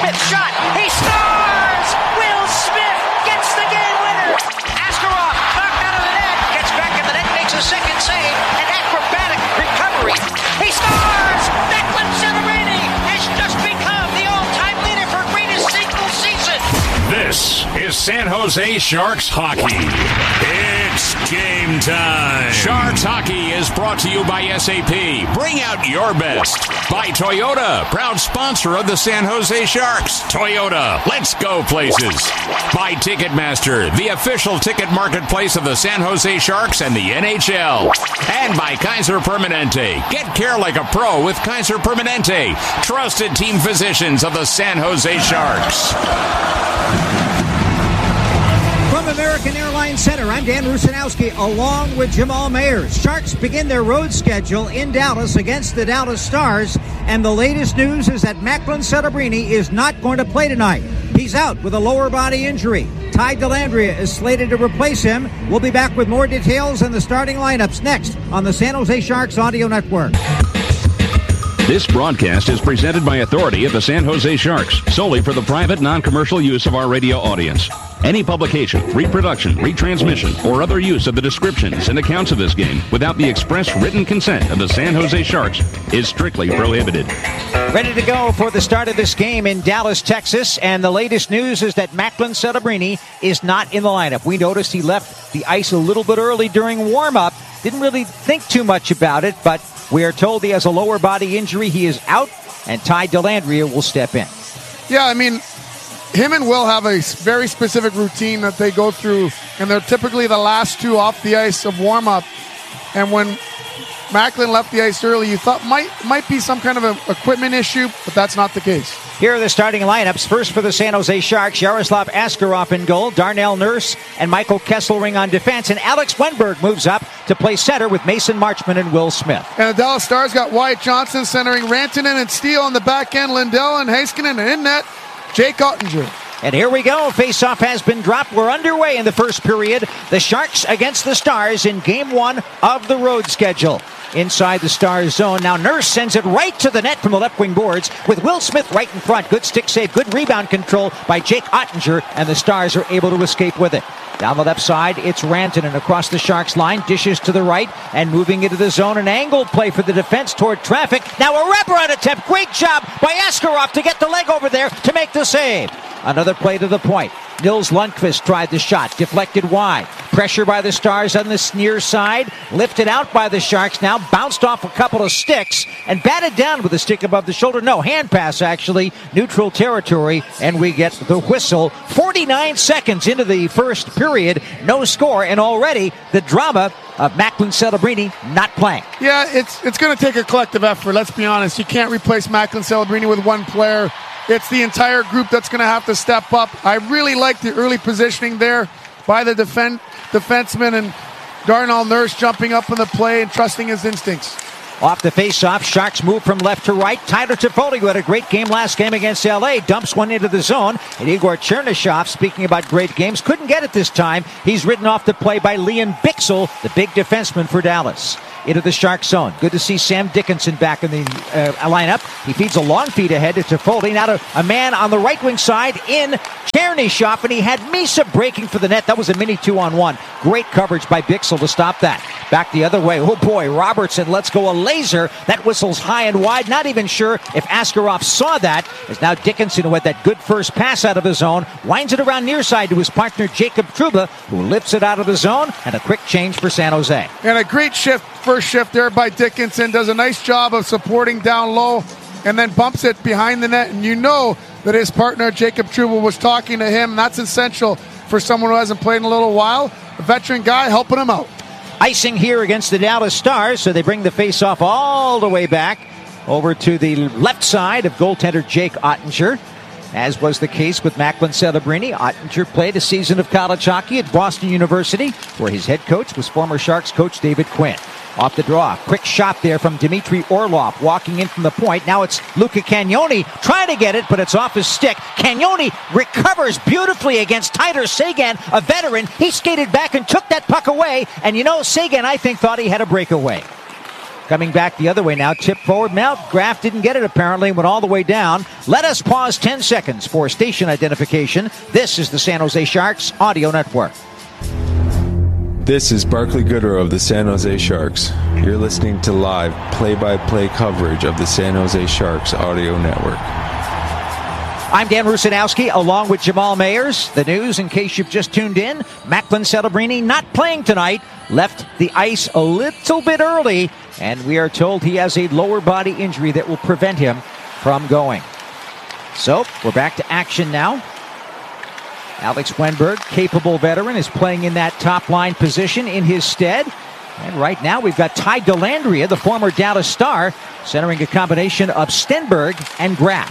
Smith shot. He scores! Will Smith gets the game winner. Askarov knocked out of the net. Gets back in the net, makes a second save. An acrobatic recovery. He scores! Declan Celebrini has just become the all-time leader for greatest single season. This is San Jose Sharks hockey. It's game time. Sharks hockey is brought to you by SAP. Bring out your best. By Toyota, proud sponsor of the San Jose Sharks. Toyota, let's go places. By Ticketmaster, the official ticket marketplace of the San Jose Sharks and the NHL. And by Kaiser Permanente. Get care like a pro with Kaiser Permanente. Trusted team physicians of the San Jose Sharks. From American Airlines Center, I'm Dan Rusanowski along with Jamal Mayers. Sharks begin their road schedule in Dallas against the Dallas Stars. And the latest news is that Macklin Celebrini is not going to play tonight. He's out with a lower body injury. Ty Dellandrea is slated to replace him. We'll be back with more details and the starting lineups next on the San Jose Sharks Audio Network. This broadcast is presented by authority of the San Jose Sharks, solely for the private, non-commercial use of our radio audience. Any publication, reproduction, retransmission, or other use of the descriptions and accounts of this game without the express written consent of the San Jose Sharks is strictly prohibited. Ready to go for the start of this game in Dallas, Texas, and the latest news is that Macklin Celebrini is not in the lineup. We noticed he left the ice a little bit early during warm-up. Didn't really think too much about it, but we are told he has a lower body injury. He is out, and Ty Dellandrea will step in. Yeah, I mean, him and Will have a very specific routine that they go through, and they're typically the last two off the ice of warm-up. And when Macklin left the ice early, you thought might be some kind of an equipment issue, but that's not the case. Here are the starting lineups. First for the San Jose Sharks, Yaroslav Askarov in goal, Darnell Nurse and Michael Kesselring on defense, and Alex Wenberg moves up to play center with Mason Marchman and Will Smith. And the Dallas Stars got Wyatt Johnson centering Rantanen and Steele on the back end, Lindell and Heiskanen, and in net, Jake Ottinger. And here we go. Face-off has been dropped. We're underway in the first period. The Sharks against the Stars in Game 1 of the road schedule. Inside the Stars zone. Now Nurse sends it right to the net from the left wing boards with Will Smith right in front. Good stick save, good rebound control by Jake Ottinger, and the Stars are able to escape with it. Down the left side, it's Rantanen across the Sharks line, dishes to the right, and moving into the zone, an angled play for the defense toward traffic. Now a wraparound attempt. Great job by Askarov to get the leg over there to make the save. Another play to the point. Nils Lundqvist tried the shot, deflected wide. Pressure by the Stars on the near side, lifted out by the Sharks now, bounced off a couple of sticks, and batted down with a stick above the shoulder. No, hand pass actually, neutral territory, and we get the whistle. 49 seconds into the first period, no score, and already the drama of Macklin Celebrini not playing. Yeah, it's going to take a collective effort, let's be honest. You can't replace Macklin Celebrini with one player. It's the entire group that's going to have to step up. I really like the early positioning there by the defenseman and Darnell Nurse jumping up in the play and trusting his instincts. Off the face-off, Sharks move from left to right. Tyler Toffoli, who had a great game last game against L.A., dumps one into the zone. And Igor Chernyshov, speaking about great games, couldn't get it this time. He's ridden off the play by Liam Bichsel, the big defenseman for Dallas. Into the Shark zone. Good to see Sam Dickinson back in the lineup. He feeds a long feed ahead to Toffoli. Now to a man on the right wing side in Chernyshov, and he had Misa breaking for the net. That was a mini 2-on-1. Great coverage by Bichsel to stop that. Back the other way. Oh boy, Robertson lets go a laser. That whistles high and wide. Not even sure if Askarov saw that. As now Dickinson, who had that good first pass out of his zone, winds it around near side to his partner Jacob Trouba, who lifts it out of the zone, and a quick change for San Jose. And a great first shift there by Dickinson. Does a nice job of supporting down low and then bumps it behind the net. And you know that his partner Jacob Trouba was talking to him. That's essential for someone who hasn't played in a little while. A veteran guy helping him out. Icing here against the Dallas Stars, so they bring the face-off all the way back over to the left side of goaltender Jake Ottinger, as was the case with Macklin Celebrini. Ottinger played a season of college hockey at Boston University, where his head coach was former Sharks coach David Quinn. Off the draw, quick shot there from Dmitry Orlov, walking in from the point. Now it's Luca Cagnoni trying to get it, but it's off his stick. Cagnoni recovers beautifully against Tyler Seguin, a veteran. He skated back and took that puck away, and you know, Seguin, I think, thought he had a breakaway. Coming back the other way now, tip forward. Now, Graf didn't get it apparently, went all the way down. Let us pause 10 seconds for station identification. This is the San Jose Sharks Audio Network. This is Barclay Goodrow of the San Jose Sharks. You're listening to live play-by-play coverage of the San Jose Sharks Audio Network. I'm Dan Rusanowski, along with Jamal Mayers. The news, in case you've just tuned in, Macklin Celebrini not playing tonight. Left the ice a little bit early, and we are told he has a lower body injury that will prevent him from going. So, we're back to action now. Alex Wennberg, capable veteran, is playing in that top line position in his stead. And right now we've got Ty Dellandrea, the former Dallas Star, centering a combination of Stenberg and Graf.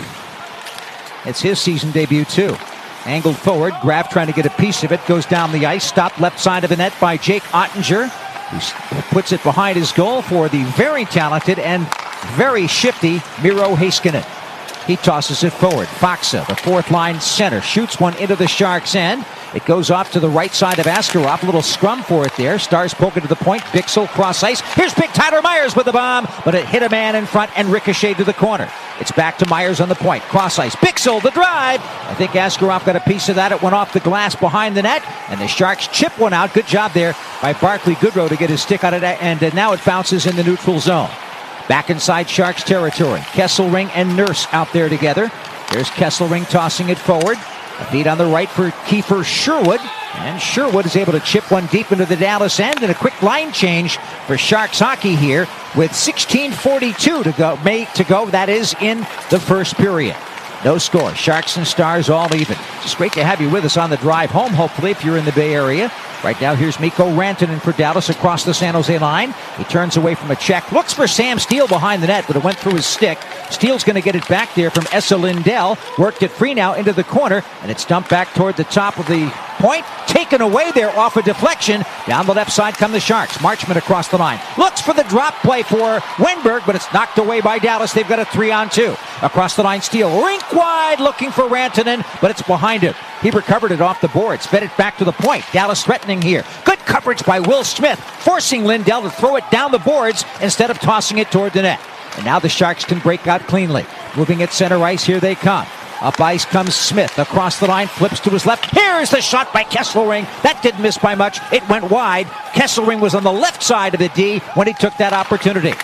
It's his season debut too. Angled forward, Graf trying to get a piece of it, goes down the ice, stopped left side of the net by Jake Ottinger, who puts it behind his goal for the very talented and very shifty Miro Heiskanen. He tosses it forward. Faksa, the fourth line center, shoots one into the Sharks' end. It goes off to the right side of Askarov. A little scrum for it there. Stars poking to the point. Bixel cross ice. Here's big Tyler Myers with the bomb, but it hit a man in front and ricocheted to the corner. It's back to Myers on the point. Cross ice. Bixel, the drive. I think Askarov got a piece of that. It went off the glass behind the net, and the Sharks chip one out. Good job there by Barclay Goodrow to get his stick out of that, and now it bounces in the neutral zone. Back inside Sharks territory. Kesselring and Nurse out there together. There's Kesselring tossing it forward. A feed on the right for Kiefer Sherwood. And Sherwood is able to chip one deep into the Dallas end. And a quick line change for Sharks hockey here with 16:42 to go. That is in the first period. No score. Sharks and Stars all even. It's great to have you with us on the drive home, hopefully, if you're in the Bay Area. Right now, here's Mikko Rantanen for Dallas across the San Jose line. He turns away from a check. Looks for Sam Steele behind the net, but it went through his stick. Steele's going to get it back there from Esa Lindell. Worked it free now into the corner, and it's dumped back toward the top of the point. Taken away there off a deflection. Down the left side come the Sharks. Marchment across the line. Looks for the drop play for Wennberg, but it's knocked away by Dallas. They've got a 3-on-2. Across the line, Steele. Rink wide looking for Rantanen, but it's behind him. He recovered it off the boards. Fed it back to the point. Dallas threatening here. Good coverage by Will Smith, forcing Lindell to throw it down the boards instead of tossing it toward the net. And now the Sharks can break out cleanly. Moving at center ice, here they come. Up ice comes Smith. Across the line, flips to his left. Here's the shot by Kesselring. That didn't miss by much. It went wide. Kesselring was on the left side of the D when he took that opportunity.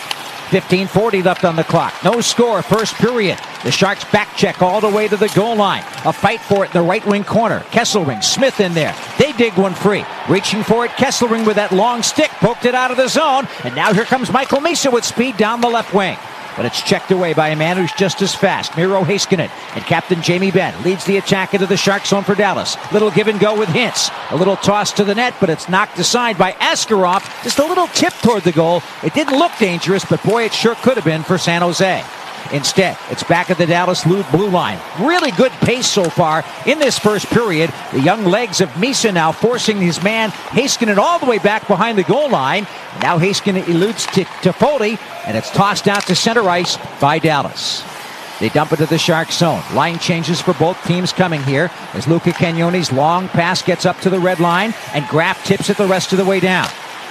15:40 left on the clock. No score, first period. The Sharks back check all the way to the goal line. A fight for it in the right wing corner. Kesselring, Smith in there. They dig one free. Reaching for it, Kesselring with that long stick. Poked it out of the zone. And now here comes Michael Misa with speed down the left wing. But it's checked away by a man who's just as fast, Miro Heiskanen. And Captain Jamie Benn leads the attack into the Shark zone for Dallas. Little give and go with Hintz. A little toss to the net, but it's knocked aside by Askarov. Just a little tip toward the goal. It didn't look dangerous, but boy, it sure could have been for San Jose. Instead, it's back at the Dallas blue line. Really good pace so far in this first period. The young legs of Misa now forcing his man Heiskanen all the way back behind the goal line. Now Heiskanen eludes to Foley, and it's tossed out to center ice by Dallas. They dump it to the Shark zone. Line changes for both teams coming here as Luca Cagnoni's long pass gets up to the red line, and Graf tips it the rest of the way down.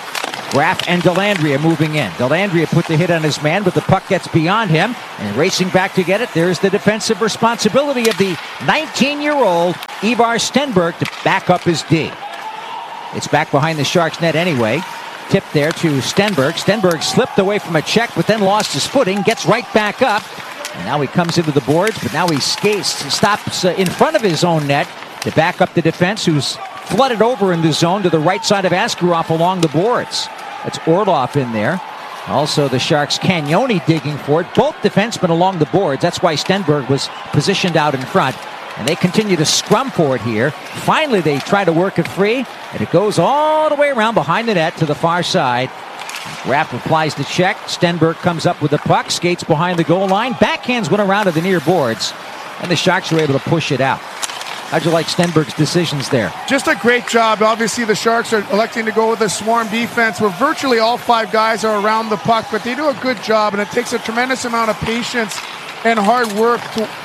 Graf and Dellandrea moving in. Dellandrea put the hit on his man, but the puck gets beyond him. And racing back to get it, there's the defensive responsibility of the 19-year-old Ivar Stenberg to back up his D. It's back behind the Sharks net anyway. Tip there to Stenberg. Stenberg slipped away from a check, but then lost his footing. Gets right back up. And now he comes into the boards, but now he stops in front of his own net to back up the defense, who's flooded over in the zone to the right side of Askarov along the boards. It's Orlov in there. Also the Sharks' Cagnoni digging for it. Both defensemen along the boards. That's why Stenberg was positioned out in front. And they continue to scrum for it here. Finally, they try to work it free. And it goes all the way around behind the net to the far side. Graf applies the check. Stenberg comes up with the puck. Skates behind the goal line. Backhands went around to the near boards. And the Sharks were able to push it out. How'd you like Stenberg's decisions there? Just a great job. Obviously, the Sharks are electing to go with a swarm defense where virtually all five guys are around the puck, but they do a good job, and it takes a tremendous amount of patience and hard work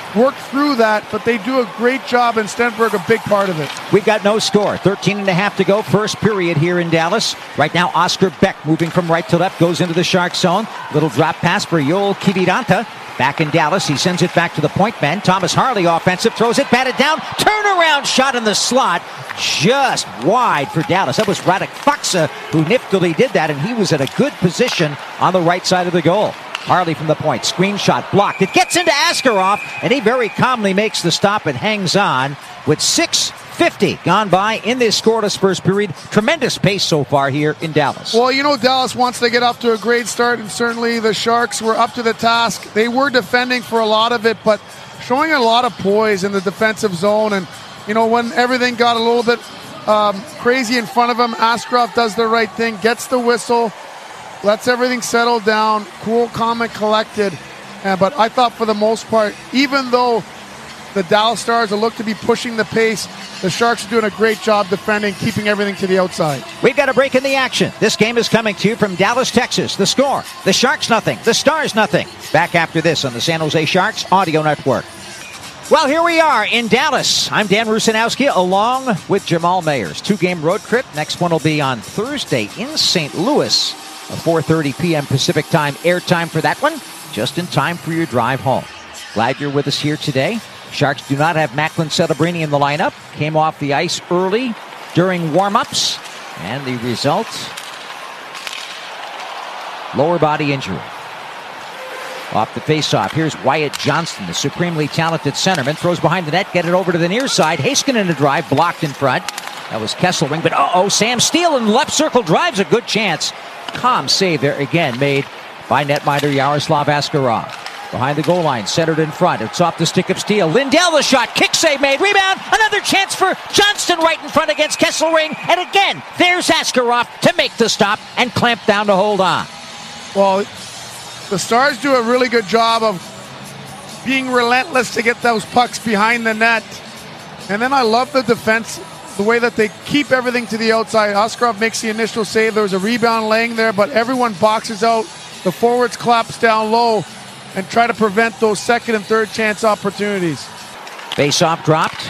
work through that, but they do a great job, and Stenberg a big part of it. We've got no score. 13.5 to go. First period here in Dallas. Right now, Oscar Beck moving from right to left, goes into the Sharks zone. Little drop pass for Joel Kiviranta. Back in Dallas, he sends it back to the point man. Thomas Harley offensive, throws it, batted down. Turnaround shot in the slot. Just wide for Dallas. That was Radek Faksa who niftily did that, and he was at a good position on the right side of the goal. Harley from the point. Screen shot blocked. It gets into Askarov, and he very calmly makes the stop and hangs on with 6:50 gone by in this scoreless first period. Tremendous pace so far here in Dallas. Well, you know, Dallas wants to get off to a great start, and certainly the Sharks were up to the task. They were defending for a lot of it, but showing a lot of poise in the defensive zone. And, you know, when everything got a little bit crazy in front of him, Askarov does the right thing, gets the whistle, lets everything settle down, cool, calm, and collected. But I thought for the most part, even though the Dallas Stars look to be pushing the pace, the Sharks are doing a great job defending, keeping everything to the outside. We've got a break in the action. This game is coming to you from Dallas, Texas. The score, the Sharks nothing, the Stars nothing. Back after this on the San Jose Sharks Audio Network. Well, here we are in Dallas. I'm Dan Rusanowski along with Jamal Mayers. 2-game road trip. Next one will be on Thursday in St. Louis. A 4:30 p.m. Pacific time airtime for that one. Just in time for your drive home. Glad you're with us here today. Sharks do not have Macklin Celebrini in the lineup. Came off the ice early during warm-ups. And the result, lower body injury. Off the face-off, here's Wyatt Johnston, the supremely talented centerman. Throws behind the net, get it over to the near side. Heiskanen a drive, blocked in front. That was Kesselring, but Sam Steele in the left circle drives a good chance. Calm save there again, made by netminder Yaroslav Askarov. Behind the goal line, centered in front. It's off the stick of Steele. Lindell the shot, kick save made, rebound, another chance for Johnston right in front against Kesselring. And again, there's Askarov to make the stop and clamp down to hold on. Well, the Stars do a really good job of being relentless to get those pucks behind the net. And then I love the defense, the way that they keep everything to the outside. Askarov makes the initial save. There was a rebound laying there, but everyone boxes out. The forwards collapse down low and try to prevent those second and third chance opportunities. Face-off dropped.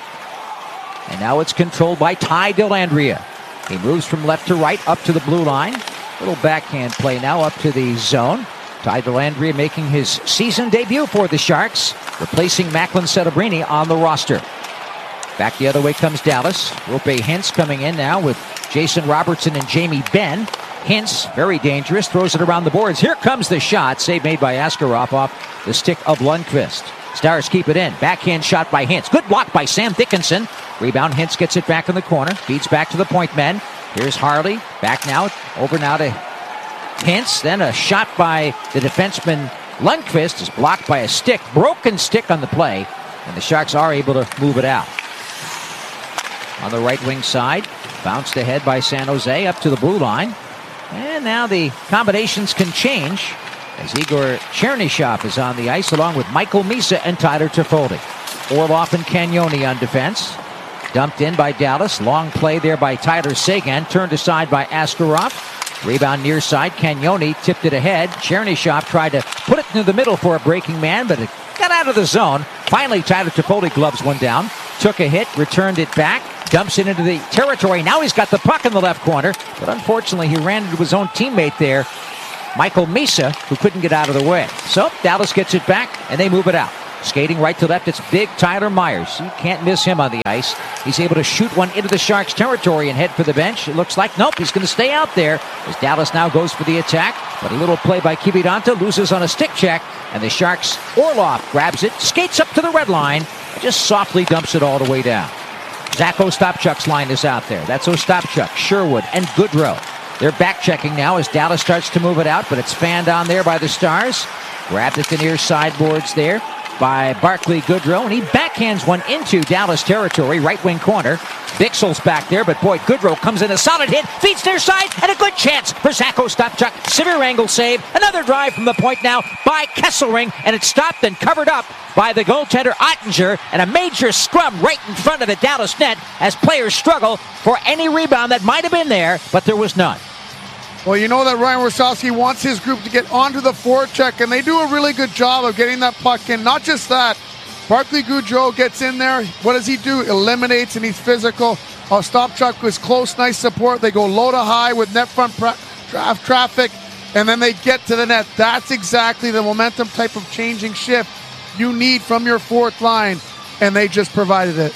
And now it's controlled by Ty Dellandrea. He moves from left to right up to the blue line. Little backhand play now up to the zone. Ty Dellandrea making his season debut for the Sharks, replacing Macklin Celebrini on the roster. Back the other way comes Dallas. Roope Hintz coming in now with Jason Robertson and Jamie Benn. Hintz, very dangerous, throws it around the boards. Here comes the shot. Save made by Askarov off the stick of Lundqvist. Stars keep it in. Backhand shot by Hintz. Good block by Sam Dickinson. Rebound, Hintz gets it back in the corner. Feeds back to the point men. Here's Harley. Back now. Over now to Hintz. Then a shot by the defenseman Lundqvist is blocked by a stick. Broken stick on the play. And the Sharks are able to move it out. On the right wing side. Bounced ahead by San Jose up to the blue line. And now the combinations can change as Igor Chernyshov is on the ice along with Michael Misa and Tyler Toffoli. Orlov and Cagnoni on defense. Dumped in by Dallas. Long play there by Tyler Seguin. Turned aside by Askarov. Rebound near side. Cagnoni tipped it ahead. Chernyshov tried to put it into the middle for a breaking man, but it got out of the zone. Finally, Tyler Toffoli gloves one down. Took a hit, returned it back. Dumps it into the territory. Now he's got the puck in the left corner. But unfortunately, he ran into his own teammate there, Michael Misa, who couldn't get out of the way. So Dallas gets it back, and they move it out. Skating right to left, it's big Tyler Myers. You can't miss him on the ice. He's able to shoot one into the Sharks' territory and head for the bench. It looks like, nope, he's going to stay out there as Dallas now goes for the attack. But a little play by Kiviranta, loses on a stick check, and the Sharks' Orlov grabs it, skates up to the red line, and just softly dumps it all the way down. Zach Ostapchuk's line is out there. That's Ostapchuk, Sherwood, and Goodrow. They're back-checking now as Dallas starts to move it out, but it's fanned on there by the Stars. Grabbed at the near sideboards there by Barclay Goodrow, and he backhands one into Dallas territory, right wing corner. Bixel's back there, but boy, Goodrow comes in a solid hit, feeds near side, and a good chance for Zach Ostapchuk. Severe angle save, another drive from the point now by Kesselring, and it's stopped and covered up by the goaltender Ottinger, and a major scrum right in front of the Dallas net as players struggle for any rebound that might have been there, but there was none. Well, you know that Ryan Rosowski wants his group to get onto the forecheck, and they do a really good job of getting that puck in. Not just that, Barclay Goodrow gets in there. What does he do? Eliminates, and he's physical. Ostapchuk was close, nice support. They go low to high with net front traffic, and then they get to the net. That's exactly the momentum type of changing shift you need from your fourth line, and they just provided it.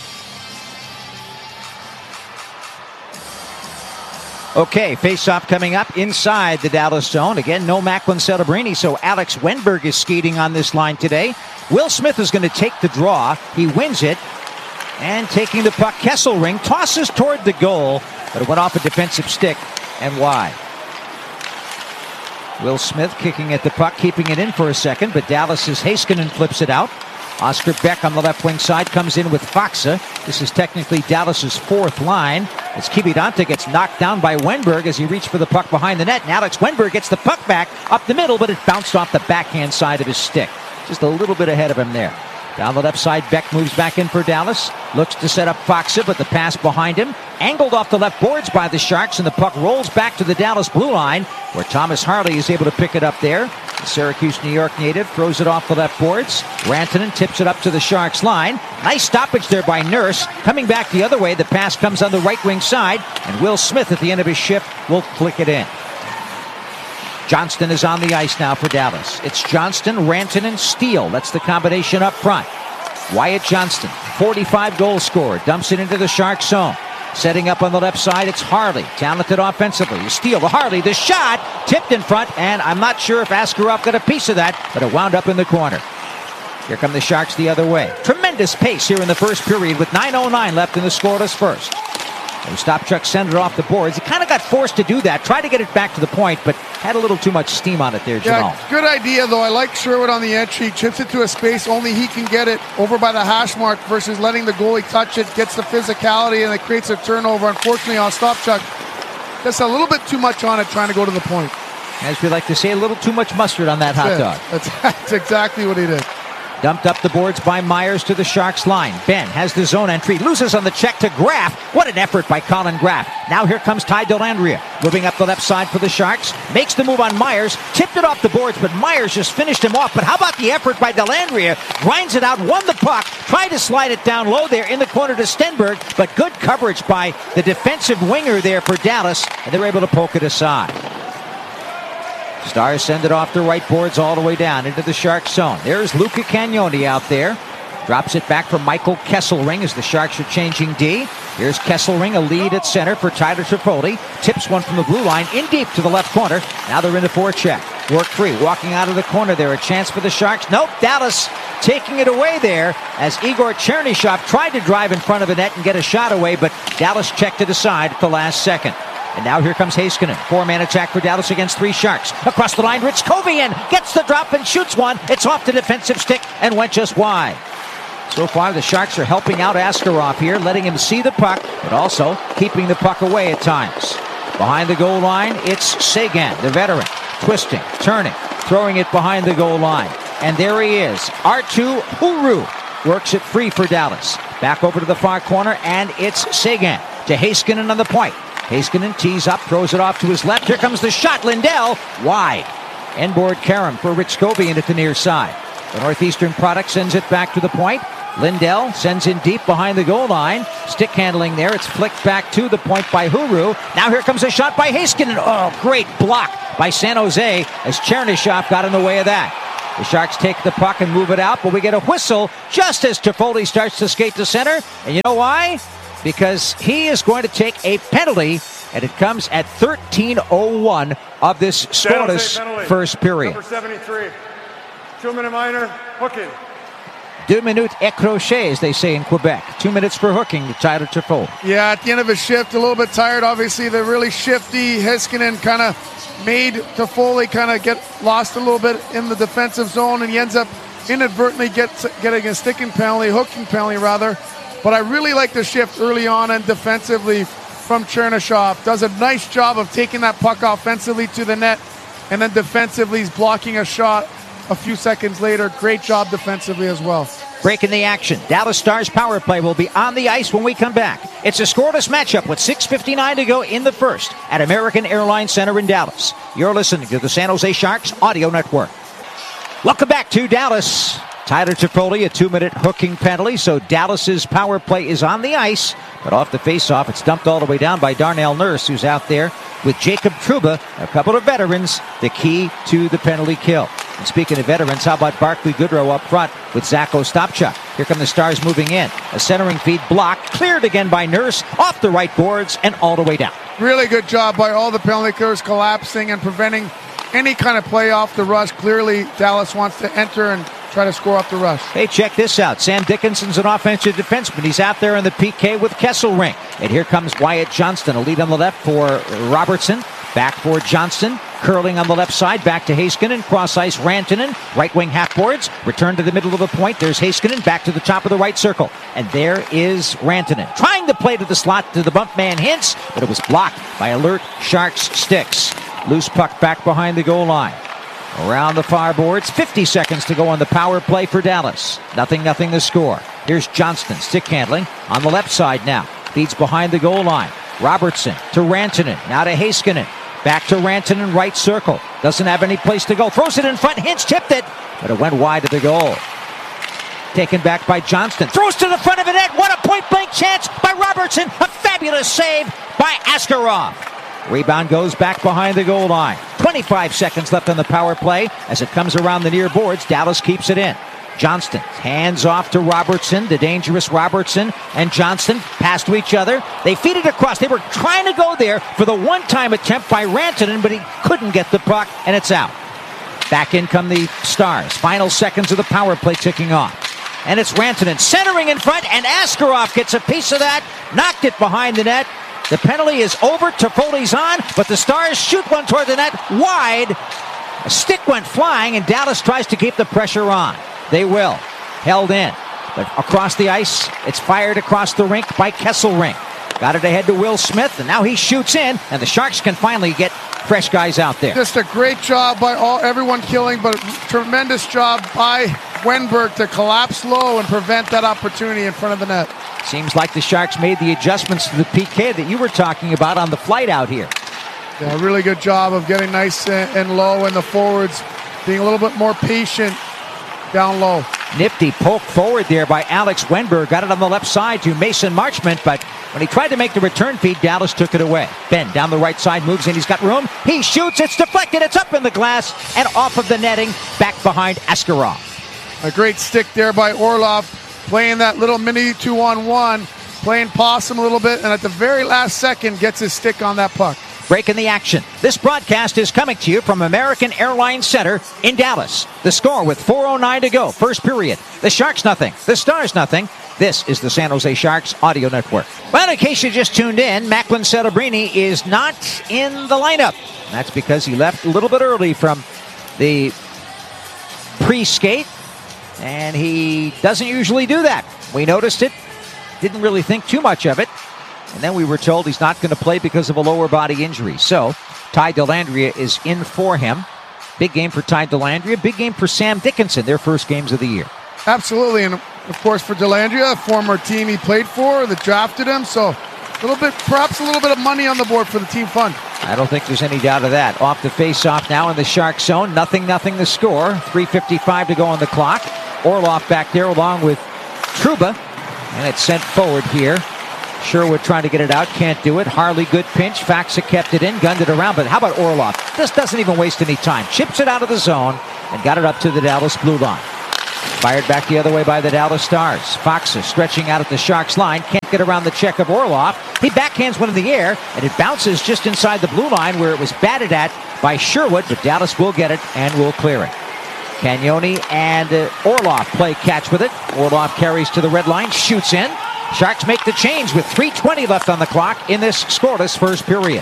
Okay, face-off coming up inside the Dallas zone. Again, no Macklin Celebrini, so Alex Wenberg is skating on this line today. Will Smith is going to take the draw. He wins it. And taking the puck, Kesselring tosses toward the goal, but it went off a defensive stick and wide. Will Smith kicking at the puck, keeping it in for a second, but Dallas's Heiskanen flips it out. Oscar Beck on the left wing side comes in with Faksa. This is technically Dallas's fourth line. As Kibidanta gets knocked down by Wenberg as he reached for the puck behind the net. And Alex Wenberg gets the puck back up the middle, but it bounced off the backhand side of his stick. Just a little bit ahead of him there. Down the left side, Beck moves back in for Dallas. Looks to set up Faksa, but the pass behind him. Angled off the left boards by the Sharks, and the puck rolls back to the Dallas blue line, where Thomas Harley is able to pick it up there. The Syracuse, New York native throws it off the left boards. Rantanen tips it up to the Sharks line. Nice stoppage there by Nurse. Coming back the other way, the pass comes on the right wing side, and Will Smith at the end of his shift will flick it in. Johnston is on the ice now for Dallas. It's Johnston, Rantanen, Steele. That's the combination up front. Wyatt Johnston, 45 goal scorer, dumps it into the Sharks zone. Setting up on the left side, it's Harley. Talented offensively. Steele to Harley. The shot tipped in front, and I'm not sure if Askarov got a piece of that, but it wound up in the corner. Here come the Sharks the other way. Tremendous pace here in the first period with 9:09 left in the scoreless first. Ostapchuk sent it off the boards. He kind of got forced to do that. Tried to get it back to the point, but had a little too much steam on it there, Jamal. Yeah, good idea, though. I like Sherwood on the entry. Chips it to a space. Only he can get it over by the hash mark versus letting the goalie touch it. Gets the physicality, and it creates a turnover. Unfortunately, Ostapchuk gets a little bit too much on it trying to go to the point. As we like to say, a little too much mustard on that hot dog. That's exactly what he did. Dumped up the boards by Myers to the Sharks line. Ben has the zone entry. Loses on the check to Graff. What an effort by Colin Graff. Now here comes Ty Dellandrea. Moving up the left side for the Sharks. Makes the move on Myers. Tipped it off the boards, but Myers just finished him off. But how about the effort by Dellandrea? Grinds it out, won the puck. Tried to slide it down low there in the corner to Stenberg. But good coverage by the defensive winger there for Dallas. And they're able to poke it aside. Stars send it off the right boards all the way down into the Sharks zone. There's Luca Cagnoni out there. Drops it back for Michael Kesselring as the Sharks are changing D. Here's Kesselring, a lead at center for Tyler Tripoli. Tips one from the blue line in deep to the left corner. Now they're in the forecheck. Work free, walking out of the corner there. A chance for the Sharks. Nope, Dallas taking it away there as Igor Chernyshov tried to drive in front of the net and get a shot away, but Dallas checked it aside at the last second. And now here comes Heiskanen. Four-man attack for Dallas against three Sharks. Across the line, Ritzkovian gets the drop and shoots one. It's off the defensive stick and went just wide. So far, the Sharks are helping out Askarov here, letting him see the puck, but also keeping the puck away at times. Behind the goal line, it's Sagan, the veteran, twisting, turning, throwing it behind the goal line. And there he is. Arttu Huru works it free for Dallas. Back over to the far corner, and it's Sagan to Heiskanen on the point. Heiskanen tees up, throws it off to his left. Here comes the shot. Lindell wide. Endboard Karam for Ritzkovian at the near side. The Northeastern product sends it back to the point. Lindell sends in deep behind the goal line. Stick handling there. It's flicked back to the point by Huru. Now here comes a shot by Heiskanen. Oh, great block by San Jose as Chernyshov got in the way of that. The Sharks take the puck and move it out, but we get a whistle just as Toffoli starts to skate to center. And you know why? Because he is going to take a penalty, and it comes at 13:01 of this scoreless first period. Number 73, 2-minute minor, hooking. 2 minutes et crochet, as they say in Quebec. 2 minutes for hooking to Tyler Toffoli. Yeah, at the end of his shift, a little bit tired. Obviously, they're really shifty. Heiskanen kind of made Toffoli kind of get lost a little bit in the defensive zone, and he ends up inadvertently getting a sticking penalty, hooking penalty rather. But I really like the shift early on and defensively from Chernyshov. Does a nice job of taking that puck offensively to the net, and then defensively he's blocking a shot a few seconds later. Great job defensively as well. Breaking the action. Dallas Stars power play will be on the ice when we come back. It's a scoreless matchup with 6:59 to go in the first at American Airlines Center in Dallas. You're listening to the San Jose Sharks Audio Network. Welcome back to Dallas. Tyler Toffoli, a 2-minute hooking penalty, so Dallas's power play is on the ice, but off the faceoff, it's dumped all the way down by Darnell Nurse, who's out there with Jacob Trouba, a couple of veterans, the key to the penalty kill. And speaking of veterans, how about Barclay Goodrow up front with Zach Ostapchuk? Here come the Stars moving in. A centering feed blocked, cleared again by Nurse, off the right boards and all the way down. Really good job by all the penalty killers collapsing and preventing any kind of play off the rush. Clearly, Dallas wants to enter and try to score off the rush. Hey, check this out. Sam Dickinson's an offensive defenseman. He's out there in the PK with Kesselring. And here comes Wyatt Johnston, a lead on the left for Robertson. Back for Johnston. Curling on the left side. Back to Heiskanen. Cross ice Rantanen. Right wing half boards. Return to the middle of the point. There's Heiskanen. Back to the top of the right circle. And there is Rantanen. Trying to play to the slot to the bump man Hintz. But it was blocked by alert Sharks sticks. Loose puck back behind the goal line. Around the far boards, 50 seconds to go on the power play for Dallas. 0-0 the score. Here's Johnston, stick handling on the left side now. Feeds behind the goal line. Robertson to Rantanen, now to Heiskanen. Back to Rantanen, right circle. Doesn't have any place to go. Throws it in front, Hintz tipped it, but it went wide of the goal. Taken back by Johnston. Throws to the front of the net. What a point-blank chance by Robertson. A fabulous save by Askarov. Rebound goes back behind the goal line. 25 seconds left on the power play. As it comes around the near boards, Dallas keeps it in. Johnston hands off to Robertson, the dangerous Robertson and Johnston pass to each other. They feed it across. They were trying to go there for the one-time attempt by Rantanen, but he couldn't get the puck, and it's out. Back in come the Stars. Final seconds of the power play ticking off. And it's Rantanen centering in front, and Askarov gets a piece of that, knocked it behind the net. The penalty is over. Toffoli's on, but the Stars shoot one toward the net wide. A stick went flying, and Dallas tries to keep the pressure on. They will. Held in. But across the ice, it's fired across the rink by Kesselring. Got it ahead to Will Smith, and now he shoots in, and the Sharks can finally get fresh guys out there. Just a great job by everyone killing, but a tremendous job by Wenberg to collapse low and prevent that opportunity in front of the net. Seems like the Sharks made the adjustments to the PK that you were talking about on the flight out here. Yeah, really good job of getting nice and low, and the forwards being a little bit more patient down low. Nifty poke forward there by Alex Wenberg. Got it on the left side to Mason Marchment, but when he tried to make the return feed, Dallas took it away. Ben down the right side, moves in, he's got room. He shoots, it's deflected, it's up in the glass, and off of the netting, back behind Askarov. A great stick there by Orlov, playing that little mini 2-on-1, playing possum a little bit, and at the very last second gets his stick on that puck. Breaking the action. This broadcast is coming to you from American Airlines Center in Dallas. The score with 4:09 to go. First period. The Sharks nothing. The Stars nothing. This is the San Jose Sharks Audio Network. Well, in case you just tuned in, Macklin Celebrini is not in the lineup. That's because he left a little bit early from the pre-skate, and he doesn't usually do that. We noticed it. Didn't really think too much of it. And then we were told he's not going to play because of a lower body injury. So, Ty Dellandrea is in for him. Big game for Ty Dellandrea. Big game for Sam Dickinson, their first games of the year. Absolutely. And, of course, for Dellandrea, a former team he played for that drafted him. So, perhaps a little bit of money on the board for the team fund. I don't think there's any doubt of that. Off the face-off now in the Shark zone. 0-0 the score. 3:55 to go on the clock. Orlov back there along with Trouba. And it's sent forward here. Sherwood trying to get it out, can't do it. Harley, good pinch. Faxa kept it in, gunned it around, but how about Orlov? This doesn't even waste any time. Chips it out of the zone and got it up to the Dallas blue line. Fired back the other way by the Dallas Stars. Faxa stretching out at the Sharks line, can't get around the check of Orlov. He backhands one in the air, and it bounces just inside the blue line where it was batted at by Sherwood, but Dallas will get it and will clear it. Cagnoni and Orlov play catch with it. Orlov carries to the red line, shoots in. Sharks make the change with 3:20 left on the clock in this scoreless first period.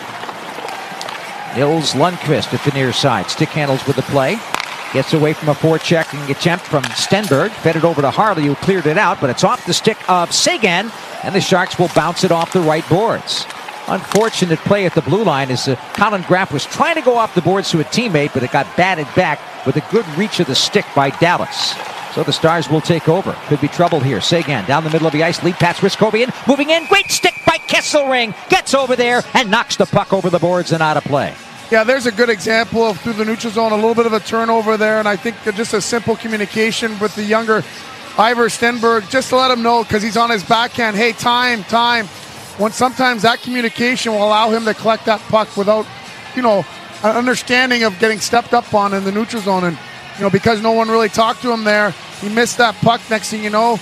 Nils Lundqvist at the near side. Stick handles with the play. Gets away from a forechecking attempt from Stenberg. Fed it over to Harley, who cleared it out, but it's off the stick of Sagan, and the Sharks will bounce it off the right boards. Unfortunate play at the blue line as Colin Graff was trying to go off the boards to a teammate, but it got batted back with a good reach of the stick by Dallas. So the Stars will take over. Could be trouble here. Sagan down the middle of the ice. Lead pass, Riskovian moving in. Great stick by Kesselring. Gets over there and knocks the puck over the boards and out of play. Yeah, there's a good example of through the neutral zone, a little bit of a turnover there, and I think just a simple communication with the younger Ivar Stenberg, just to let him know, because he's on his backhand, hey, time. When sometimes that communication will allow him to collect that puck without, an understanding of getting stepped up on in the neutral zone. And, because no one really talked to him there, he missed that puck. Next thing you know,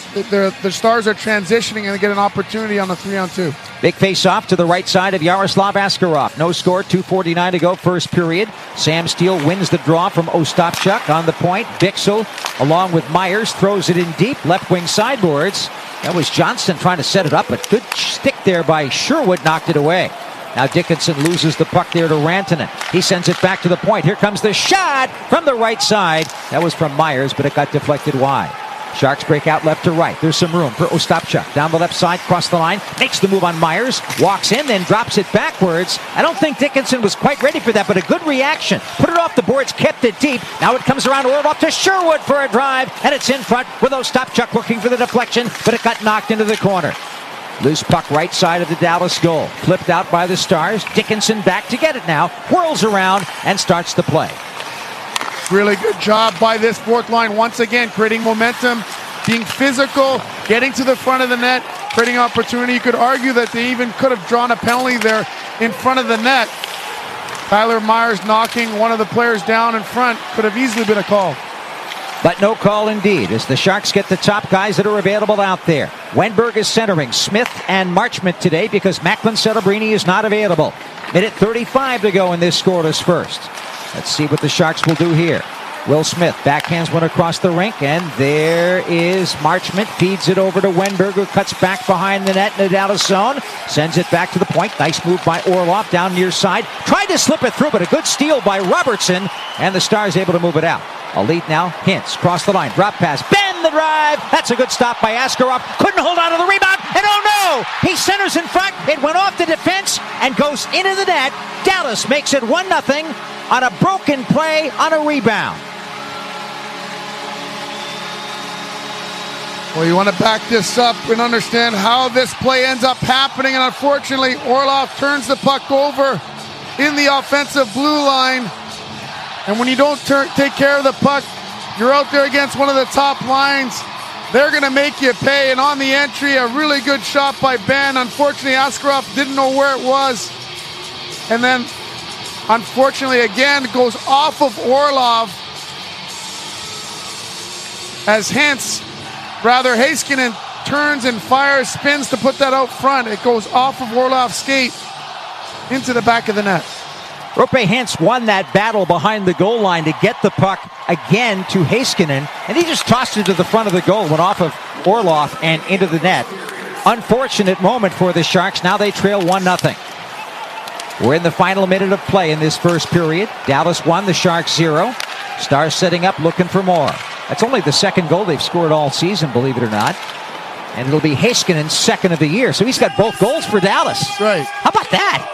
the Stars are transitioning and they get an opportunity on the 3-on-2. Big face-off to the right side of Yaroslav Askarov. No score, 2:49 to go, first period. Sam Steele wins the draw from Ostapchuk on the point. Bixel, along with Myers, throws it in deep, left wing sideboards. That was Johnston trying to set it up, but good stick there by Sherwood, knocked it away. Now Dickinson loses the puck there to Rantanen. He sends it back to the point. Here comes the shot from the right side. That was from Myers, but it got deflected wide. Sharks break out left to right. There's some room for Ostapchuk. Down the left side, cross the line, makes the move on Myers, walks in, then drops it backwards. I don't think Dickinson was quite ready for that, but a good reaction. Put it off the boards, kept it deep. Now it comes around Orlov to Sherwood for a drive, and it's in front with Ostapchuk looking for the deflection, but it got knocked into the corner. Loose puck right side of the Dallas goal. Flipped out by the Stars. Dickinson back to get it now. Whirls around and starts the play. Really good job by this fourth line once again, creating momentum, being physical, getting to the front of the net, creating opportunity. You could argue that they even could have drawn a penalty there in front of the net. Tyler Myers knocking one of the players down in front could have easily been a call. But no call indeed, as the Sharks get the top guys that are available out there. Wenberg is centering Smith and Marchment today because Macklin Celebrini is not available. Minute 35 to go in this scoreless first. Let's see what the Sharks will do here. Will Smith backhands one across the rink, and there is Marchment. Feeds it over to Wenberg, who cuts back behind the net in the Dallas zone. Sends it back to the point. Nice move by Orlov down near side. Tried to slip it through, but a good steal by Robertson, and the Stars able to move it out. A lead now. Hintz cross the line. Drop pass. Bend the drive. That's a good stop by Askarov. Couldn't hold on to the rebound. And oh no! He centers in front. It went off the defense and goes into the net. Dallas makes it 1-0 on a broken play on a rebound. Well, you want to back this up and understand how this play ends up happening. And unfortunately, Orlov turns the puck over in the offensive blue line. And when you don't take care of the puck, you're out there against one of the top lines. They're going to make you pay. And on the entry, a really good shot by Ben. Unfortunately, Askarov didn't know where it was. And then, unfortunately, again, goes off of Orlov. As Heiskanen turns and fires, spins to put that out front. It goes off of Orlov's skate into the back of the net. Roope Hintz won that battle behind the goal line to get the puck again to Heiskanen, and he just tossed it to the front of the goal, went off of Orlov and into the net. Unfortunate moment for the Sharks. Now they trail 1-0. We're in the final minute of play in this first period. Dallas 1, the Sharks 0. Stars setting up, looking for more. That's only the second goal they've scored all season, believe it or not. And it'll be Heiskanen's second of the year, so he's got both goals for Dallas. Right. How about that?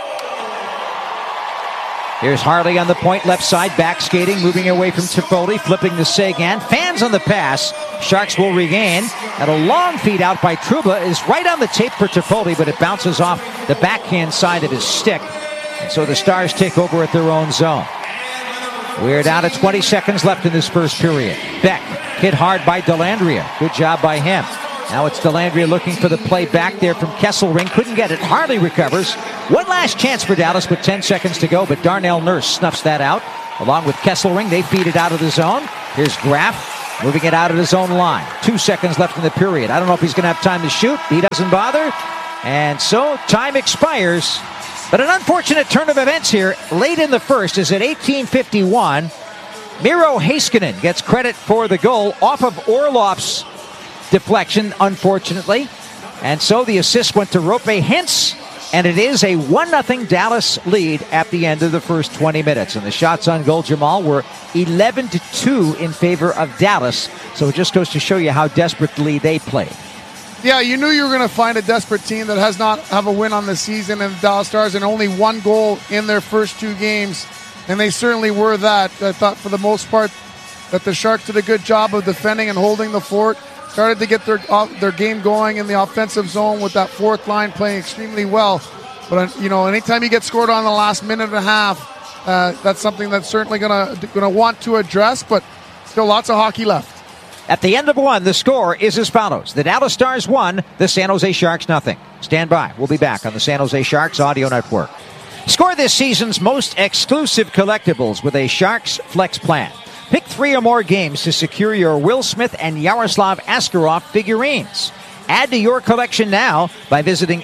Here's Harley on the point, left side, back skating, moving away from Toffoli, flipping to Seguin. Fans on the pass. Sharks will regain. And a long feed out by Trouba is right on the tape for Toffoli, but it bounces off the backhand side of his stick. And so the Stars take over at their own zone. We're down to 20 seconds left in this first period. Beck hit hard by Dellandrea. Good job by him. Now it's Dellandrea looking for the play back there from Kesselring. Couldn't get it. Harley recovers. One last chance for Dallas with 10 seconds to go, but Darnell Nurse snuffs that out. Along with Kesselring, they feed it out of the zone. Here's Graf moving it out of his own line. 2 seconds left in the period. I don't know if he's going to have time to shoot. He doesn't bother. And so time expires. But an unfortunate turn of events here late in the first is at 18:51. Miro Heiskanen gets credit for the goal off of Orlov's deflection, unfortunately. And so the assist went to Roope Hintz, and it is a 1-0 Dallas lead at the end of the first 20 minutes. And the shots on goal, Jamal, were 11-2 in favor of Dallas. So it just goes to show you how desperately they played. Yeah, you knew you were going to find a desperate team that has not have a win on the season, and the Dallas Stars, and only one goal in their first 2 games. And they certainly were that. I thought for the most part that the Sharks did a good job of defending and holding the fort. Started to get their game going in the offensive zone with that fourth line playing extremely well. But, anytime you get scored on in the last minute and a half, That's something that's certainly going to want to address, but still lots of hockey left. At the end of one, the score is as follows. The Dallas Stars 1, the San Jose Sharks nothing. Stand by. We'll be back on the San Jose Sharks Audio Network. Score this season's most exclusive collectibles with a Sharks Flex plan. Pick 3 or more games to secure your Will Smith and Yaroslav Askarov figurines. Add to your collection now by visiting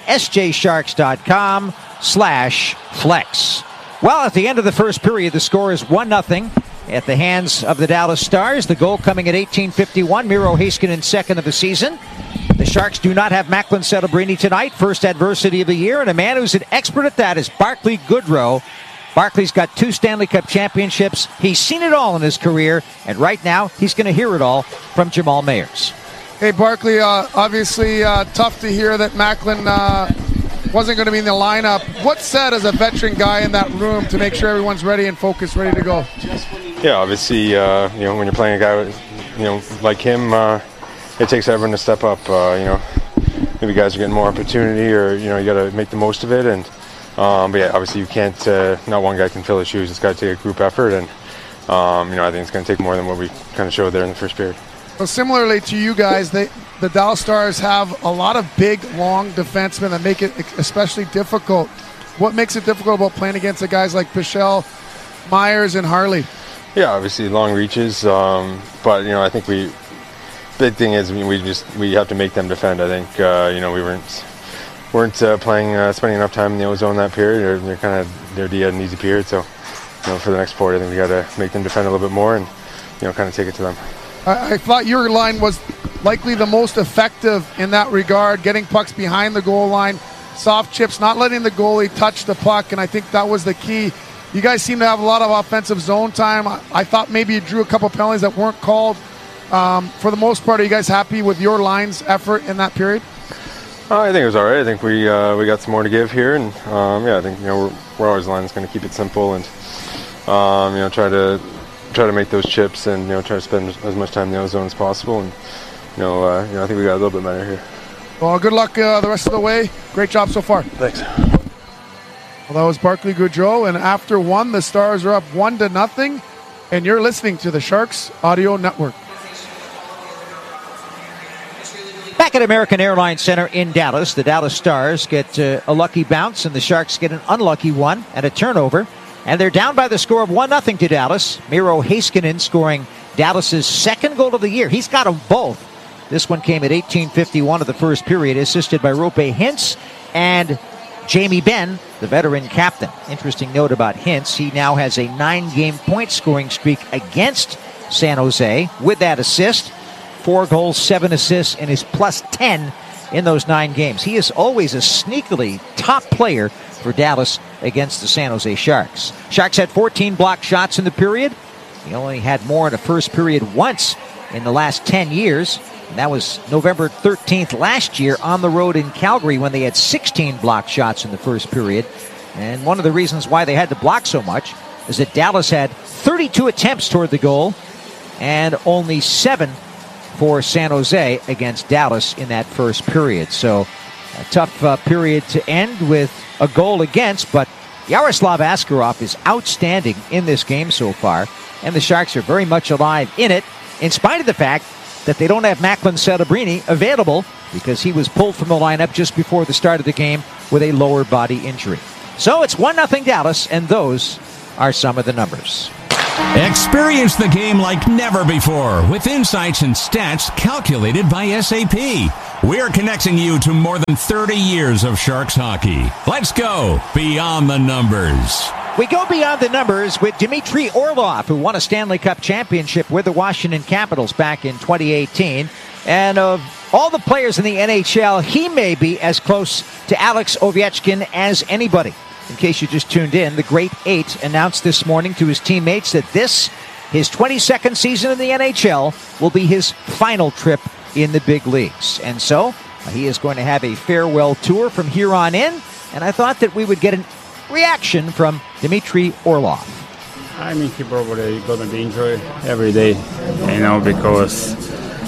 sjsharks.com/flex. Well, at the end of the first period, the score is 1-0 at the hands of the Dallas Stars. The goal coming at 18:51. Miro Heiskanen, second of the season. The Sharks do not have Macklin Celebrini tonight. First adversity of the year, and a man who's an expert at that is Barclay Goodrow. Barclay's got 2 Stanley Cup championships. He's seen it all in his career, and right now he's going to hear it all from Jamal Mayers. Hey, Barclay, obviously tough to hear that Macklin wasn't going to be in the lineup. What's said as a veteran guy in that room to make sure everyone's ready and focused, ready to go? Yeah, obviously, when you're playing a guy with, like him, it takes everyone to step up. Maybe guys are getting more opportunity, or you got to make the most of it. And but yeah, obviously you can't. Not one guy can fill his shoes. It's got to take a group effort, and I think it's going to take more than what we kind of showed there in the first period. Well, similarly to you guys, the Dallas Stars have a lot of big, long defensemen that make it especially difficult. What makes it difficult about playing against the guys like Pichel, Myers, and Harley? Yeah, obviously long reaches, but I think big thing is we have to make them defend. I think we weren't spending enough time in the ozone that period. Their D had an easy period, so for the next period, I think we got to make them defend a little bit more and kind of take it to them. I thought your line was likely the most effective in that regard, getting pucks behind the goal line, soft chips, not letting the goalie touch the puck, and I think that was the key. You guys seem to have a lot of offensive zone time. I thought maybe you drew a couple penalties that weren't called. For the most part, are you guys happy with your line's effort in that period? I think it was all right. I think we got some more to give here, and I think we're always line's going to keep it simple and try to make those chips and try to spend as much time in the ozone as possible, and I think we got a little bit better here. Well, good luck the rest of the way. Great job so far. Thanks. Well, that was Barclay Goodrow, and after one, the Stars are up 1-0, and you're listening to the Sharks Audio Network. Back at American Airlines Center in Dallas, the Dallas Stars get a lucky bounce, and the Sharks get an unlucky one and a turnover. And they're down by the score of 1-0 to Dallas. Miro Heiskanen scoring Dallas's second goal of the year. He's got them both. This one came at 18:51 of the first period, assisted by Roope Hintz and Jamie Benn, the veteran captain. Interesting note about Hintz. He now has a 9-game point scoring streak against San Jose with that assist. 4 goals, 7 assists, and his plus 10 in those 9 games. He is always a sneakily top player for Dallas against the San Jose Sharks. Sharks had 14 blocked shots in the period. He only had more in the first period once in the last 10 years. And that was November 13th last year on the road in Calgary when they had 16 blocked shots in the first period. And one of the reasons why they had to block so much is that Dallas had 32 attempts toward the goal and only 7 for San Jose against Dallas in that first period. So a tough period to end with a goal against, but Yaroslav Askarov is outstanding in this game so far, and the Sharks are very much alive in it, in spite of the fact that they don't have Macklin Celebrini available because he was pulled from the lineup just before the start of the game with a lower body injury. So it's 1-0 Dallas, and those are some of the numbers. Experience the game like never before with insights and stats calculated by SAP. We're connecting you to more than 30 years of Sharks hockey. Let's go beyond the numbers. We go beyond the numbers with Dmitry Orlov, who won a Stanley Cup championship with the Washington Capitals back in 2018. And of all the players in the NHL, he may be as close to Alex Ovechkin as anybody. In case you just tuned in, the Great Eight announced this morning to his teammates that this, his 22nd season in the NHL, will be his final trip in the big leagues. And so he is going to have a farewell tour from here on in. And I thought that we would get a reaction from Dmitry Orlov. I mean, he probably going to be enjoy every day, because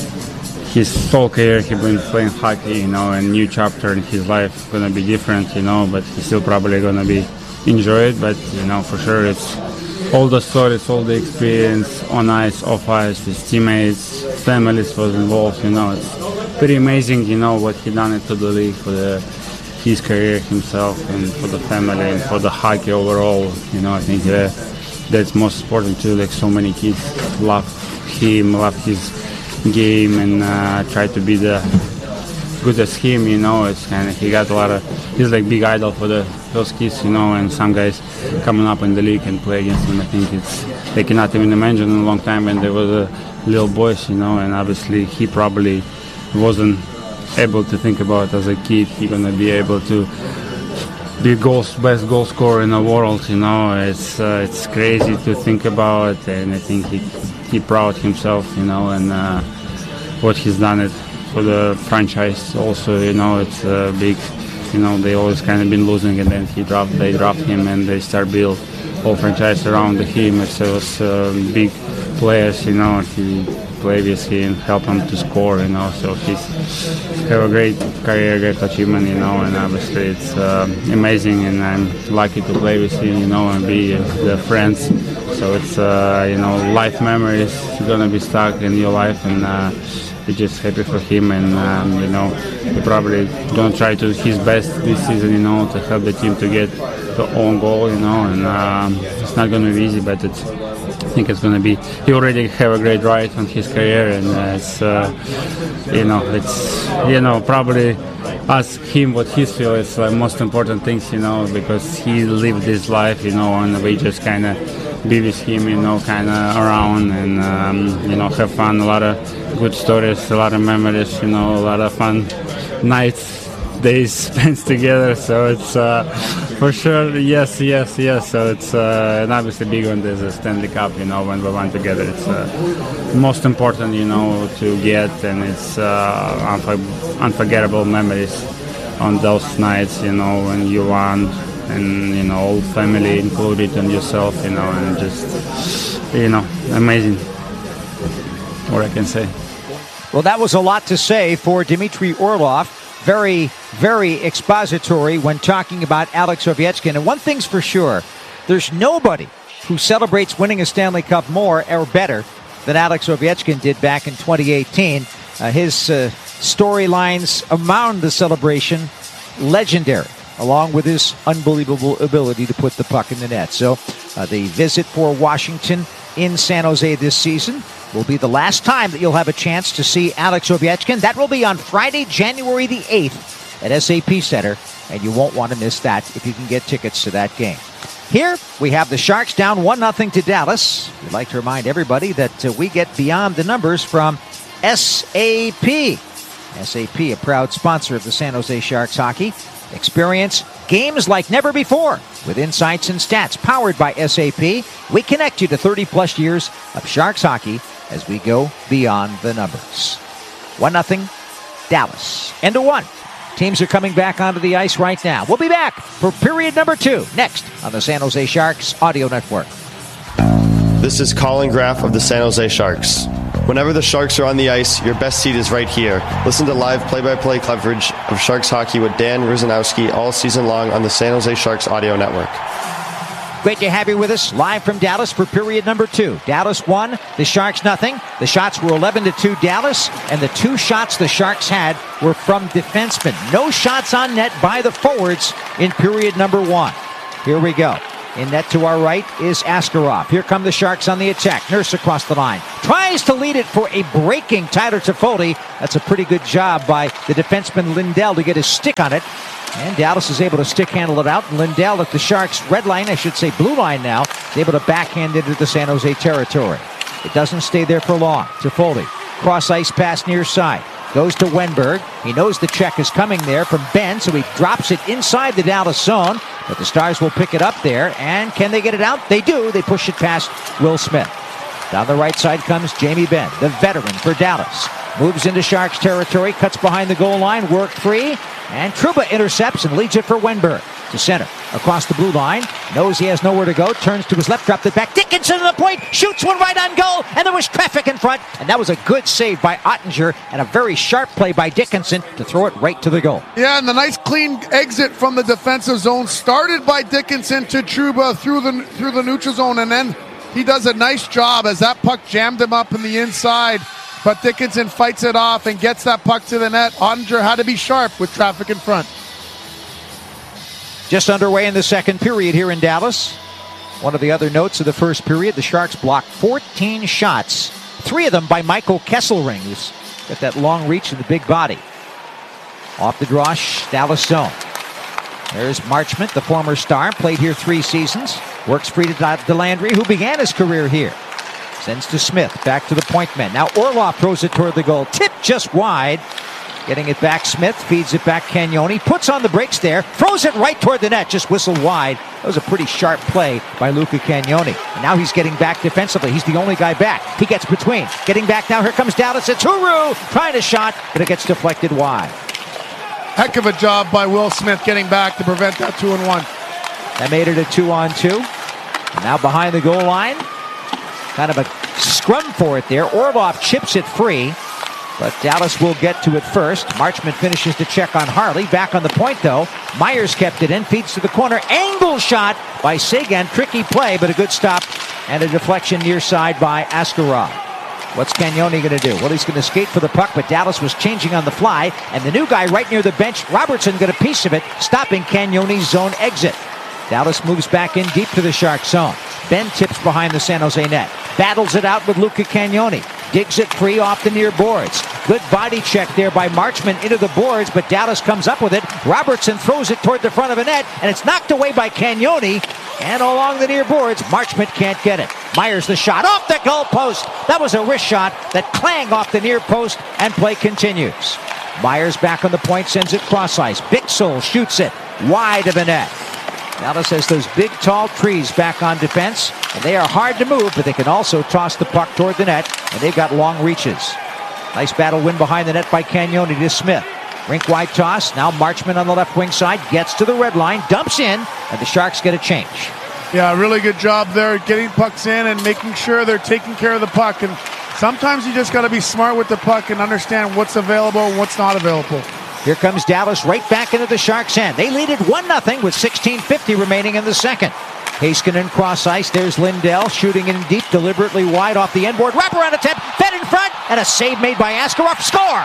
his whole career he been playing hockey, a new chapter in his life going to be different, but he's still probably going to be enjoy it. But for sure, it's all the stories, all the experience on ice, off ice, his teammates, families was involved. It's pretty amazing. What he done it to the league for his career himself and for the family and for the hockey overall. I think that's most important too. Like so many kids love him, love his game, and try to be the good as him. It's kind of he got a lot of. He's like big idol for those kids. And some guys coming up in the league and play against him. I think they cannot even imagine in a long time when they were little boys. And obviously he probably wasn't able to think about as a kid he's gonna be able to be best goal scorer in the world. It's crazy to think about, and I think he proud himself, and what he's done it for the franchise. Also, it's big. They always kind of been losing, and then they dropped him, and they start build whole franchise around him. It was big players. He play with him, help him to score. So he's have a great career, great achievement. And obviously it's amazing, and I'm lucky to play with him. And be the friends. So it's life memories gonna be stuck in your life, and we're just happy for him. And he probably gonna try to his best this season. To help the team to get the own goal. And it's not gonna be easy, but I think it's going to be. He already have a great ride on his career, and it's probably ask him what he feels is the most important things, because he lived this life, and we just kind of be with him, kind of around, and have fun. A lot of good stories, a lot of memories, a lot of fun nights, days spent together. So it's for sure, yes. So it's and obviously big one is a Stanley Cup. When we won together, it's most important, to get, and it's unforgettable memories on those nights, when you won, and all family included, and yourself, and just amazing. What I can say. Well, that was a lot to say for Dmitry Orlov. Very, very expository when talking about Alex Ovechkin. And one thing's for sure, there's nobody who celebrates winning a Stanley Cup more or better than Alex Ovechkin did back in 2018. His storylines around the celebration, legendary, along with his unbelievable ability to put the puck in the net. So the visit for Washington in San Jose this season will be the last time that you'll have a chance to see Alex Ovechkin. That will be on Friday, January the 8th at SAP Center, and you won't want to miss that if you can get tickets to that game. Here, we have the Sharks down 1-0 to Dallas. We'd like to remind everybody that we get Beyond the Numbers from SAP. SAP, a proud sponsor of the San Jose Sharks hockey. Experience games like never before with insights and stats powered by SAP. We connect you to 30-plus years of Sharks hockey as we go beyond the numbers. 1-0, Dallas. End of one. Teams are coming back onto the ice right now. We'll be back for period number 2 next on the San Jose Sharks Audio Network. This is Colin Graff of the San Jose Sharks. Whenever the Sharks are on the ice, your best seat is right here. Listen to live play-by-play coverage of Sharks hockey with Dan Ruzanowski all season long on the San Jose Sharks Audio Network. Great to have you with us live from Dallas for period number 2. Dallas 1, the Sharks nothing. The shots were 11-2 Dallas, and the 2 shots the Sharks had were from defensemen. No shots on net by the forwards in period number 1. Here we go. In net to our right is Askarov. Here come the Sharks on the attack. Nurse across the line. Tries to lead it for a breaking Tyler Toffoli. That's a pretty good job by the defenseman Lindell to get his stick on it. And Dallas is able to stick handle it out. And Lindell at the Sharks' red line, I should say blue line now, is able to backhand into the San Jose territory. It doesn't stay there for long. Toffoli. Cross ice pass near side. Goes to Wenberg. He knows the check is coming there from Ben, so he drops it inside the Dallas zone. But the Stars will pick it up there. And can they get it out? They do. They push it past Will Smith. Down the right side comes Jamie Benn, the veteran for Dallas. Moves into Sharks territory, cuts behind the goal line, work free. And Trouba intercepts and leads it for Wenberg to center. across the blue line. Knows he has nowhere to go. Turns to his left, dropped it back. Dickinson to the point. Shoots one right on goal. And there was traffic in front. And that was a good save by Ottinger and a very sharp play by Dickinson to throw it right to the goal. Yeah, and the nice clean exit from the defensive zone started by Dickinson to Trouba through the neutral zone. And then he does a nice job as that puck jammed him up in the inside. But Dickinson fights it off and gets that puck to the net. Ottinger had to be sharp with traffic in front. Just underway in the second period here in Dallas. One of the other notes of the first period, the Sharks blocked 14 shots, 3 of them by Michael Kesselring, who's got that long reach and the big body. Off the draw, Dallas zone. There's Marchment, the former star, played here 3 seasons. Works free to Delandry, who began his career here. Sends to Smith, back to the point men. Now Orlov throws it toward the goal. Tipped just wide. Getting it back, Smith feeds it back, Cagnoni. Puts on the brakes there, throws it right toward the net, just whistled wide. That was a pretty sharp play by Luca Cagnoni. And now he's getting back defensively. He's the only guy back. He gets between. Getting back now, here comes Dallas. It's Huru trying to shot, but it gets deflected wide. Heck of a job by Will Smith getting back to prevent that 2-1. That made it a 2-on-2. And now behind the goal line. Kind of a scrum for it there. Orlov chips it free. But Dallas will get to it first. Marchment finishes the check on Harley. Back on the point, though. Myers kept it in. Feeds to the corner. Angle shot by Seguin. Tricky play, but a good stop. And a deflection near side by Askarov. What's Cagnoni going to do? Well, he's going to skate for the puck, but Dallas was changing on the fly. And the new guy right near the bench, Robertson, got a piece of it, stopping Cagnoni's zone exit. Dallas moves back in deep to the Shark zone. Ben tips behind the San Jose net. Battles it out with Luca Cagnoni. Digs it free off the near boards. Good body check there by Marchment into the boards, but Dallas comes up with it. Robertson throws it toward the front of the net, and it's knocked away by Cagnoni. And along the near boards, Marchment can't get it. Myers the shot off the goal post. That was a wrist shot that clanged off the near post, and play continues. Myers back on the point, sends it cross ice. Bixel shoots it wide of the net. Dallas has those big, tall trees back on defense, and they are hard to move, but they can also toss the puck toward the net, and they've got long reaches. Nice battle win behind the net by Cagnoni to Smith. Rink-wide toss. Now Marchment on the left wing side gets to the red line, dumps in, and the Sharks get a change. Yeah, really good job there getting pucks in and making sure they're taking care of the puck. And sometimes you just got to be smart with the puck and understand what's available and what's not available. Here comes Dallas right back into the Sharks' end. They lead it 1-0 with 16:50 remaining in the second. Heiskanen cross ice. There's Lindell shooting in deep, deliberately wide off the end board. Wraparound attempt, fed in front, and a save made by Askarov. Score!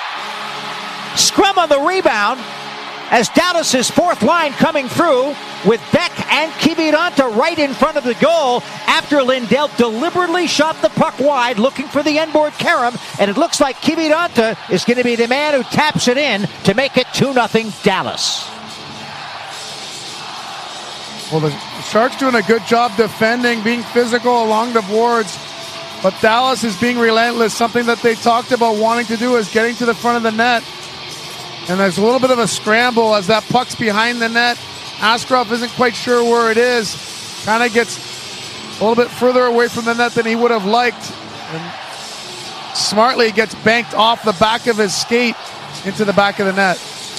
Scrum on the rebound as Dallas's fourth line coming through with Beck and Kiviranta right in front of the goal after Lindell deliberately shot the puck wide looking for the end-board Karam, and it looks like Kiviranta is going to be the man who taps it in to make it 2-0 Dallas. Well, the Sharks doing a good job defending, being physical along the boards, but Dallas is being relentless. Something that they talked about wanting to do is getting to the front of the net. And there's a little bit of a scramble as that puck's behind the net. Askarov isn't quite sure where it is. Kind of gets a little bit further away from the net than he would have liked. And smartly gets banked off the back of his skate into the back of the net.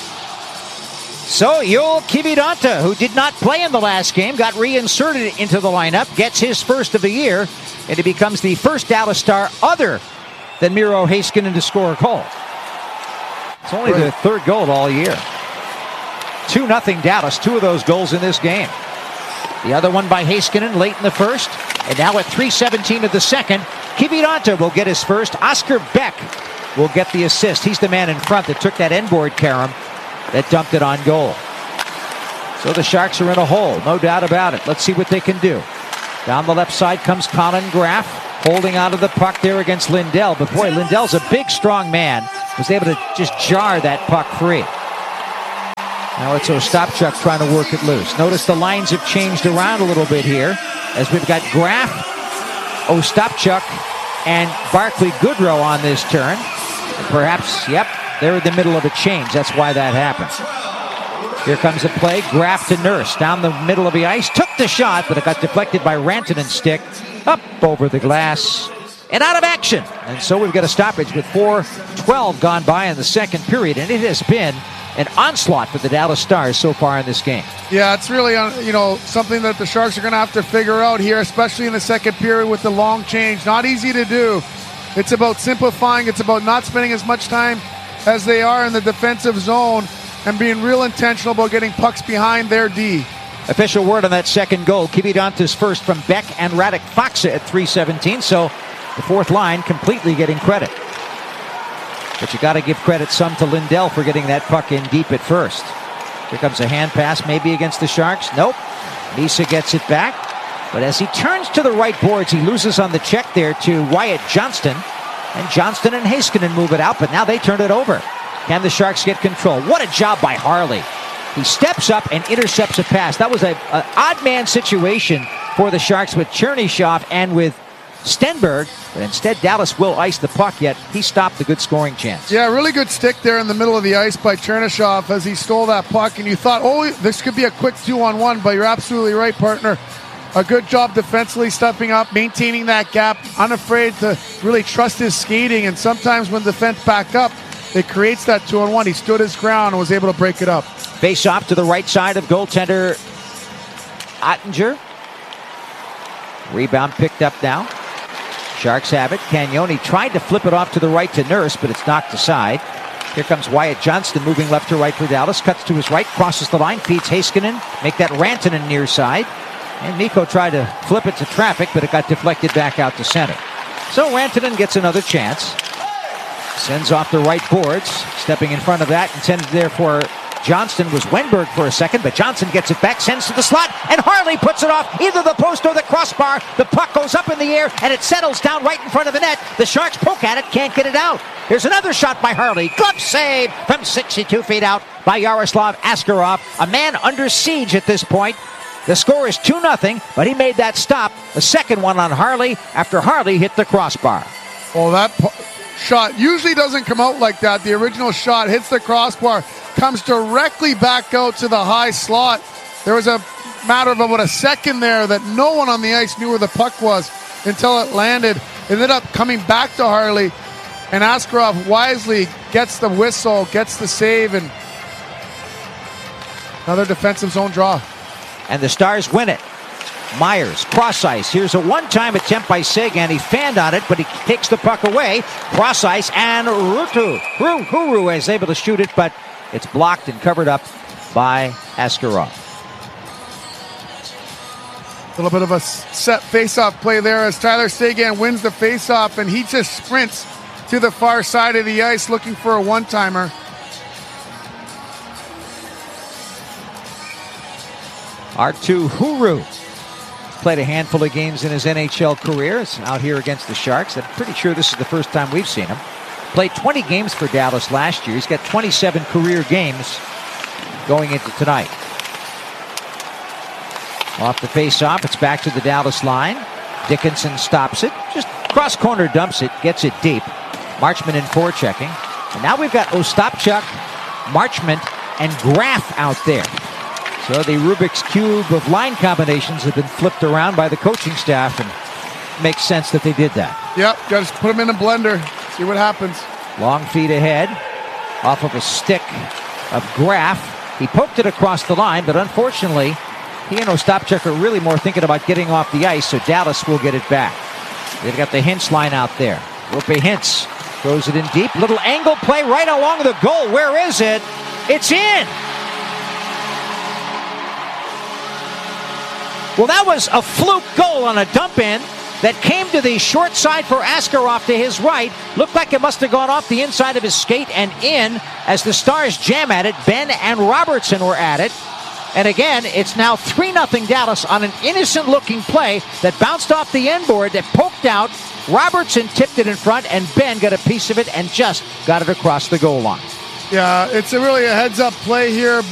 So Joel Kiviranta, who did not play in the last game, got reinserted into the lineup, gets his first of the year, and he becomes the first Dallas Star other than Miro Heiskanen to score a goal. It's only the third goal all year. 2-0 Dallas, 2 of those goals in this game. The other one by Heiskanen late in the first, and now at 3:17 of the second, Kiviranta will get his first. Oscar Beck will get the assist. He's the man in front that took that end-board Karam that dumped it on goal. So the Sharks are in a hole, no doubt about it. Let's see what they can do. Down the left side comes Colin Graff, holding onto the puck there against Lindell. But boy, Lindell's a big, strong man. Was able to just jar that puck free. Now it's Ostapchuk trying to work it loose. Notice the lines have changed around a little bit here as we've got Graff, Ostapchuk, and Barclay Goodrow on this turn. And perhaps, yep, they're in the middle of a change. That's why that happened. Here comes a play. Graff to Nurse down the middle of the ice. Took the shot, but it got deflected by Rantanen's stick. Up over the glass and out of action. And so we've got a stoppage with 4:12 gone by in the second period. And it has been an onslaught for the Dallas Stars so far in this game. Yeah, it's really something that the Sharks are going to have to figure out here, especially in the second period with the long change. Not easy to do. It's about simplifying. It's about not spending as much time as they are in the defensive zone and being real intentional about getting pucks behind their D. Official word on that second goal. Kividanta's first from Beck and Radek Faksa at 3:17. So the fourth line completely getting credit. But you got to give credit some to Lindell for getting that puck in deep at first. Here comes a hand pass maybe against the Sharks. Nope. Misa gets it back. But as he turns to the right boards, he loses on the check there to Wyatt Johnston. And Johnston and Heiskanen move it out, but now they turn it over. Can the Sharks get control? What a job by Harley. He steps up and intercepts a pass. That was an odd man situation for the Sharks with Chernyshov and with Stenberg, but instead Dallas will ice the puck, yet he stopped the good scoring chance. Yeah, really good stick there in the middle of the ice by Chernyshov as he stole that puck, and you thought, this could be a quick 2-on-1, but you're absolutely right, partner. A good job defensively stepping up, maintaining that gap, unafraid to really trust his skating, and sometimes when defense back up, it creates that 2-on-1. He stood his ground and was able to break it up. Face off to the right side of goaltender Ottinger. Rebound picked up now. Sharks have it. Cagnoni tried to flip it off to the right to Nurse, but it's knocked aside. Here comes Wyatt Johnston moving left to right for Dallas. Cuts to his right, crosses the line, feeds Heiskanen. Make that Rantanen near side. And Mikko tried to flip it to traffic, but it got deflected back out to center. So Rantanen gets another chance. Sends off the right boards. Stepping in front of that, intended there for Johnston was Wenberg for a second, but Johnson gets it back, sends to the slot, and Harley puts it off either the post or the crossbar. The puck goes up in the air, and it settles down right in front of the net. The Sharks poke at it, can't get it out. Here's another shot by Harley. Glove save from 62 feet out by Yaroslav Askarov. A man under siege at this point. The score is 2-0, but he made that stop. The second one on Harley after Harley hit the crossbar. Well, that shot usually doesn't come out like that. The original shot hits the crossbar, comes directly back out to the high slot. There was a matter of about a second there that no one on the ice knew where the puck was until it landed. It ended up coming back to Harley, and Askarov wisely gets the whistle, gets the save, and another defensive zone draw. And the Stars win it. Myers, cross ice. Here's a one-time attempt by Seguin. He fanned on it, but he takes the puck away. Cross ice, and Huru is able to shoot it, but it's blocked and covered up by Askarov. A little bit of a set face-off play there as Tyler Seguin wins the face-off, and he just sprints to the far side of the ice looking for a one-timer. Arttu Huru played a handful of games in his NHL career. It's out here against the Sharks. I'm pretty sure this is the first time we've seen him. Played 20 games for Dallas last year. He's got 27 career games going into tonight. Off the face-off, it's back to the Dallas line. Dickinson stops it. Just cross-corner dumps it, gets it deep. Marchment in forechecking. And now we've got Ostapchuk, Marchment, and Graf out there. So the Rubik's Cube of line combinations have been flipped around by the coaching staff, and it makes sense that they did that. Yep, got to put them in a blender, see what happens. Long feed ahead, off of a stick of Graf. He poked it across the line, but unfortunately, he and Ostapchuk are really more thinking about getting off the ice, so Dallas will get it back. They've got the Hintz line out there. Roope Hintz throws it in deep. Little angle play right along the goal. Where is it? It's in! Well, that was a fluke goal on a dump in that came to the short side for Askarov to his right. Looked like it must have gone off the inside of his skate and in as the Stars jam at it. Ben and Robertson were at it. And again, it's now 3-0 Dallas on an innocent-looking play that bounced off the end board that poked out. Robertson tipped it in front, and Ben got a piece of it and just got it across the goal line. Yeah, it's really a heads-up play here.